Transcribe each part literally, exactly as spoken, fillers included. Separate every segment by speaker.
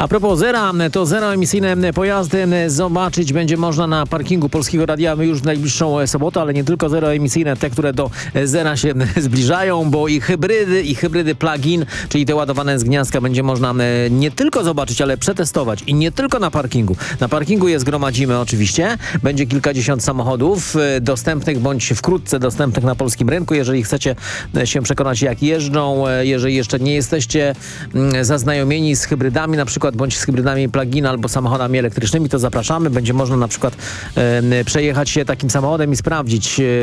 Speaker 1: A propos zera, to zeroemisyjne pojazdy zobaczyć będzie można na parkingu Polskiego Radia już w najbliższą sobotę, ale nie tylko zeroemisyjne, te, które do zera się zbliżają, bo i hybrydy, i hybrydy plug-in, czyli te ładowane z gniazdka, będzie można nie tylko zobaczyć, ale przetestować. I nie tylko na parkingu. Na parkingu je zgromadzimy oczywiście. Będzie kilkadziesiąt samochodów dostępnych, bądź wkrótce dostępnych na polskim rynku. Jeżeli chcecie się przekonać, jak jeżdżą, jeżeli jeszcze nie jesteście zaznajomieni z hybrydami, na przykład, bądź z hybrydami plug-in albo samochodami elektrycznymi, to zapraszamy. Będzie można na przykład e, przejechać się takim samochodem i sprawdzić, e,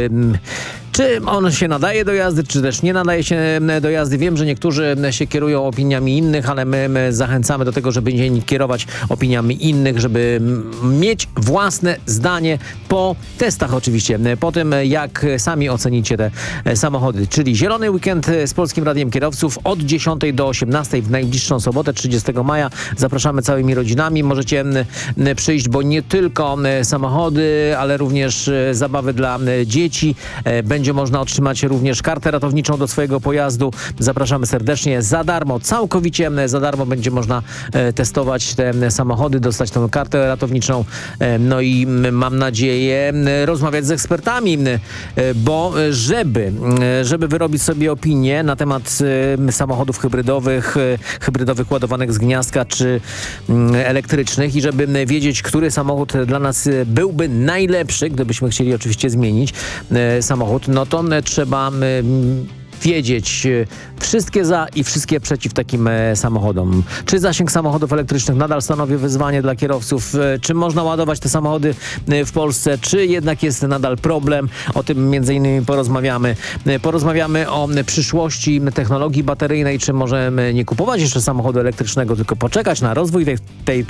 Speaker 1: czy on się nadaje do jazdy, czy też nie nadaje się do jazdy. Wiem, że niektórzy się kierują opiniami innych, ale my, my zachęcamy do tego, żeby nie kierować opiniami innych, żeby mieć własne zdanie po testach oczywiście, po tym, jak sami ocenicie te samochody. Czyli Zielony Weekend z Polskim Radiem Kierowców od dziesiątej do osiemnastej w najbliższą sobotę, trzydziestego maja. Zapraszamy całymi rodzinami. Możecie przyjść, bo nie tylko samochody, ale również zabawy dla dzieci. Będzie można otrzymać również kartę ratowniczą do swojego pojazdu. Zapraszamy serdecznie. Za darmo, całkowicie za darmo będzie można testować te samochody, dostać tą kartę ratowniczą. No i mam nadzieję rozmawiać z ekspertami, bo żeby, żeby wyrobić sobie opinię na temat samochodów hybrydowych, hybrydowych ładowanych z gniazdka czy elektrycznych i żeby wiedzieć, który samochód dla nas byłby najlepszy, gdybyśmy chcieli oczywiście zmienić samochód, no to trzeba wiedzieć wszystkie za i wszystkie przeciw takim samochodom. Czy zasięg samochodów elektrycznych nadal stanowi wyzwanie dla kierowców? Czy można ładować te samochody w Polsce? Czy jednak jest nadal problem? O tym między innymi porozmawiamy. Porozmawiamy o przyszłości technologii bateryjnej. Czy możemy nie kupować jeszcze samochodu elektrycznego, tylko poczekać na rozwój tej, tej